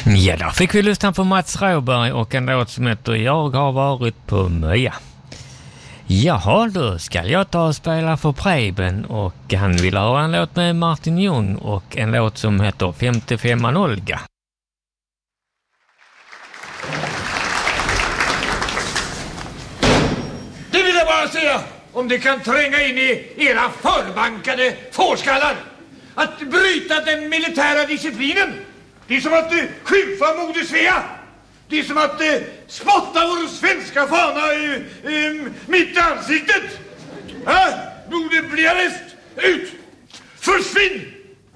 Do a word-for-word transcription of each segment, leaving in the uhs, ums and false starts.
Ja, då fick vi lyssna på Mats Råberg och en låt som heter Jag har varit på Möja. Jaha, då ska jag ta och spela för Preben och han vill ha en låt med Martin Ljung och en låt som heter femtiofem Olga. Det vill jag bara säga, om det kan tränga in i era förbankade fårskallar. Att bryta den militära disciplinen, det är som att uh, skjuta Moder Svea. Det är som att uh, spotta vår svenska fana uh, uh, mitt i ansiktet. Uh, borde bli arrest. Ut! Försvinn!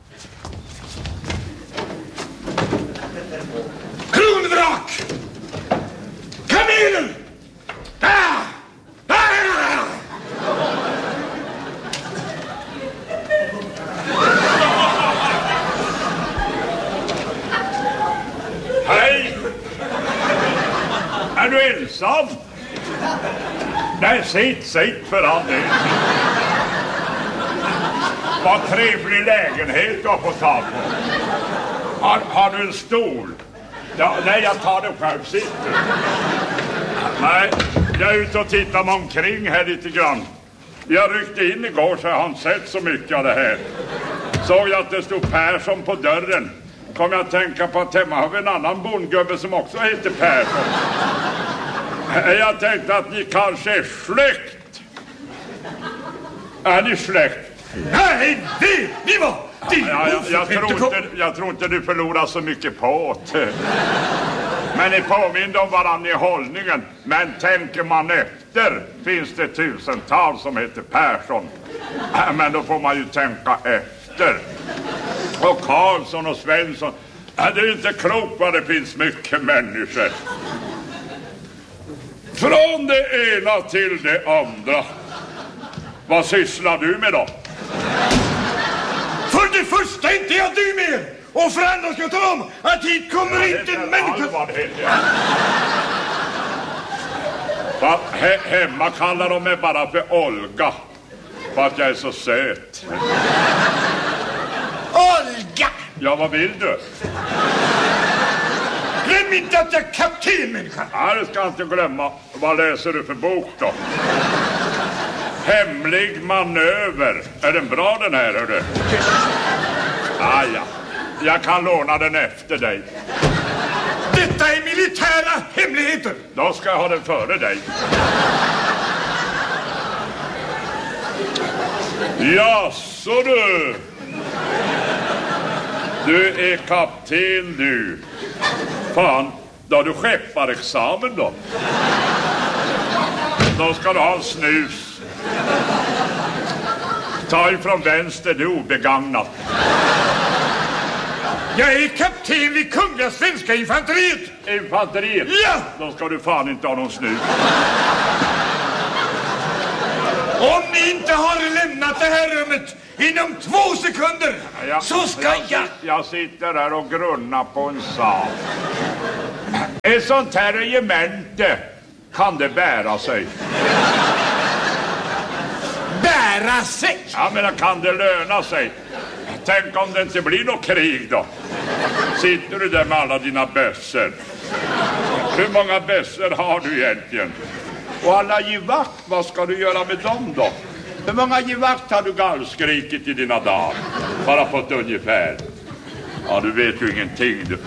Kronvrak! Kameler! Ah! Ah! Hej! Är du ensam? Nej, sitt, sitt för all del. Vad trevlig lägenhet du har fått tag på. Har, har du en stol? Ja, nej, jag tar det själv. Sitt du. Nej, jag är ute och tittar mig omkring här lite grann. Jag ryckte in igår så jag har inte sett så mycket av det här. Såg jag att det stod Persson på dörren. Kom jag att tänka på att hemma har vi en annan bondgubbe som också heter Persson. Jag tänkte att ni kanske är släkt. Är ni släkt? Nej, det, det var... Det, ja, jag, jag, tror inte, jag tror inte du förlorar så mycket på det. Men ni påminner om varandra i hållningen. Men tänker man efter finns det tusentals som heter Persson. Men då får man ju tänka efter. Och Karlsson och Svensson. Det är inte klokt vad det finns mycket människor. Från det ena till det andra. Vad sysslar du med då? För det första inte jag du med. Och för andra ska jag tala om att hit kommer ja, inte en människa. Ja. He hemma kallar de mig bara för Olga. För att jag är så söt. Olga! Ja, vad vill du? Glöm inte att jag är kapten, människa. Ja, det ska jag inte glömma. Vad läser du för bok då? Hemlig manöver. Är den bra den här, hör du? Ah, ja. Jag kan låna den efter dig. Detta är militära hemligheter. Då ska jag ha den före dig. Ja, så du. Du är kapten du. Fan, då har du skepparexamen då. Då ska du ha en snus. Ta ifrån vänster, det är obegagnat. Jag är kapten vid Kungliga Svenska Infanteriet. Infanteriet? Ja! Då ska du fan inte ha någon snus. Om ni inte har lämnat det här rummet inom två sekunder ja, så ska jag... Jag, jag sitter här och grunnar på en sak. Ett sånt här regemente, kan det bära sig? Bära sig? Ja, men kan det löna sig? Tänk om det inte blir något krig då. Sitter du där med alla dina bössor? Hur många bössor har du egentligen? Och alla givakt, vad ska du göra med dem då? Hur många givakt har du gallskrikit i dina dagar? Bara fått ungefär. Ja, du vet ju ingenting du.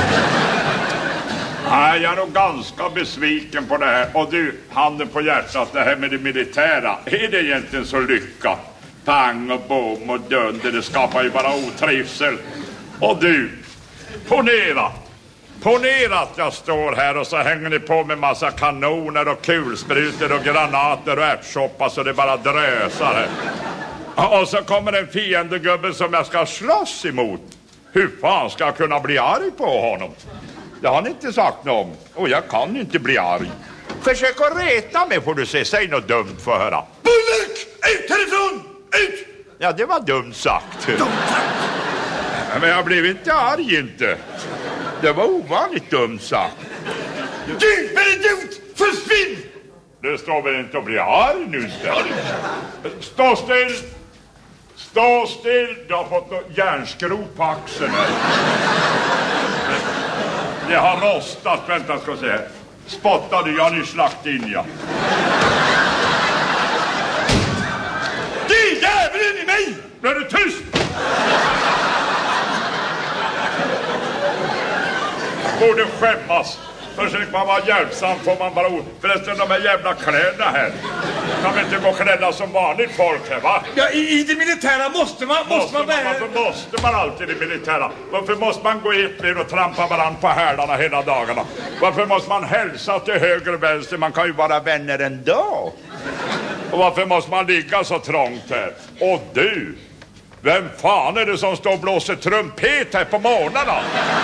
Nej, jag är nog ganska besviken på det här. Och du, handen på hjärtat, det här med det militära. Är det egentligen så lyckat? Pang och bom och dunder, det skapar ju bara otrivsel. Och du, ponera. Ponera att jag står här och så hänger ni på med massa kanoner och kulsprutor och granater och ärtsoppa så det bara drösar här. Och så kommer en fiendegubbe som jag ska slåss emot. Hur fan ska jag kunna bli arg på honom? Det har ni inte sagt något om. Och jag kan inte bli arg. Försök att reta mig får du se. Säg något dumt för att höra. Bullock! Ut härifrån! Ut! Ja, det var dumt sagt. Dumt sagt? Men jag blev inte arg inte. Det var ovanligt dumt sagt. Du, är det dumt? Försvinn! Det står väl inte att bli arg nu inte. Stå still! Stå still! Du har fått något järnskrov på axeln här. Det har rostat, vänta ska se. Spottade jag ni slakt in, ja. Det är jäveln i mig! Blir du tyst? Borde skämmas. Försöker man vara hjälpsam får man bara ord. Förresten, de här jävla kläderna här. Kan vi inte gå klädda som vanligt folk här, va? Ja, i, i det militära måste man, måste, Måste man man, bära... varför måste man alltid i det militära? Varför måste man gå ett ner och trampa varandra på hälarna hela dagarna? Varför måste man hälsa till höger och vänster? Man kan ju vara vänner ändå. Och varför måste man ligga så trångt här? Och du, vem fan är det som står och blåser trumpet här på morgnarna?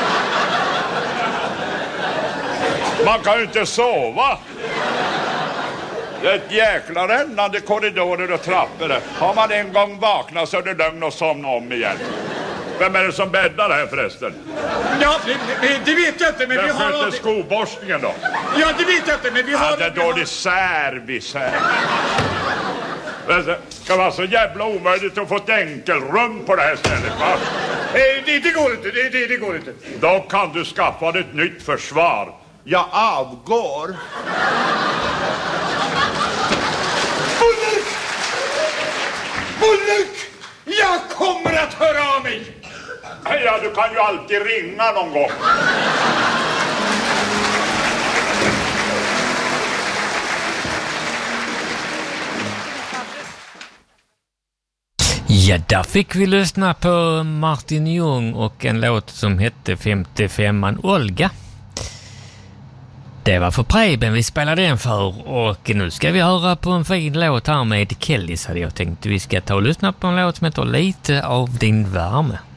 Man kan ju inte sova. Det är ett jäkla rännande korridorer och trappor där. Har man en gång vaknat så är det lugn och somna om igen. Vem är det som bäddar här förresten? Ja, det, det, det vet jag inte, men Vem vi har... sköter skoborstningen då? Ja, det vet jag inte, men vi har... Ja, det är dålig service här. Det ska vara så jävla omöjligt att få ett enkelrum på det här stället, va? Eh, det, det går inte, det, det, det går inte. Då kan du skaffa dig ett nytt försvar. Jag avgår. Bulluk! Bulluk! Jag kommer att höra av mig! Ja, du kan ju alltid ringa någon gång. Ja, där fick vi lyssna på Martin Ljung och en låt som hette femtiofemman Olga. Det var för Preben vi spelade den för, och nu ska vi höra på en fin låt här med Kellys hade jag tänkt. Vi ska ta och lyssna på en låt som heter Lite av din värme.